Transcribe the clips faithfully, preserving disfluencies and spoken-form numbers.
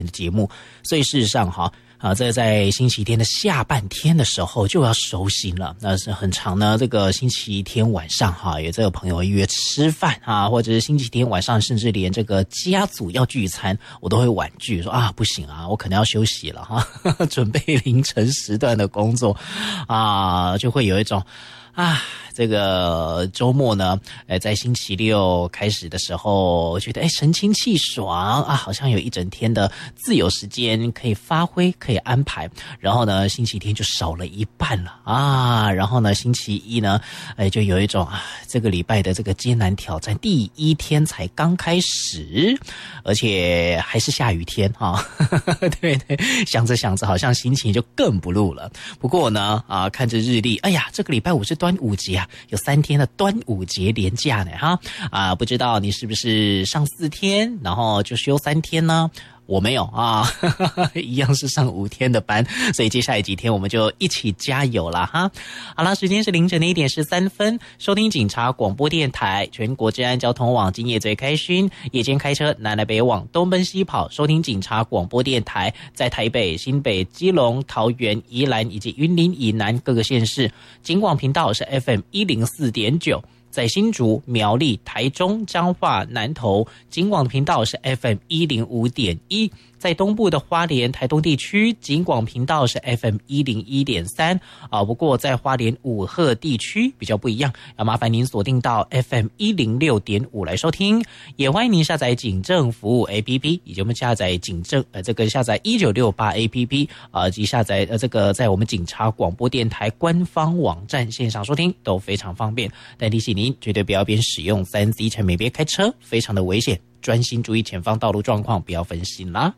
节目，所以事实上哈啊，这在星期天的下半天的时候就要收心了。那是很长呢，这个星期天晚上哈，有这个朋友约吃饭啊，或者是星期天晚上，甚至连这个家族要聚餐，我都会婉拒说啊，不行啊，我可能要休息了哈，准备凌晨时段的工作啊，就会有一种啊。这个周末呢，呃，在星期六开始的时候，觉得哎神清气爽啊，好像有一整天的自由时间可以发挥，可以安排。然后呢，星期天就少了一半了啊。然后呢，星期一呢，哎，就有一种啊，这个礼拜的这个艰难挑战，第一天才刚开始，而且还是下雨天啊。对对，想着想着，好像心情就更不露了。不过呢，啊，看着日历，哎呀，这个礼拜五是端午节啊。有三天的端午节连假呢哈啊，不知道你是不是上四天，然后就休三天呢？我没有啊，呵呵，一样是上五天的班，所以接下来几天我们就一起加油啦哈。好啦，时间是凌晨的一点十三分，收听警察广播电台，全国治安交通网，今夜最开心，夜间开车南来北往，东奔西跑，收听警察广播电台，在台北、新北、基隆、桃园、宜兰以及云林以南各个县市，警广频道是 F M 一零四点九。在新竹、苗栗、台中、彰化、南投，警广频道是 F M 一零五点一。在东部的花莲、台东地区，警广频道是 F M 一零一点三啊。不过在花莲五鹤地区比较不一样，要麻烦您锁定到 F M 一零六点五来收听。也欢迎您下载警政服务 A P P， 以及我们下载警政呃这个下载一九六八 A P P 啊，及下载呃这个在我们警察广播电台官方网站线上收听都非常方便。但提醒您绝对不要边使用三 C 产品边开车，非常的危险，专心注意前方道路状况，不要分心啦。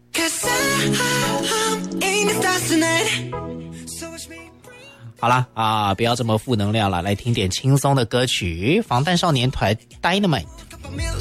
好啦啊，不要这么负能量了，来听点轻松的歌曲，防弹少年团 Dynamite。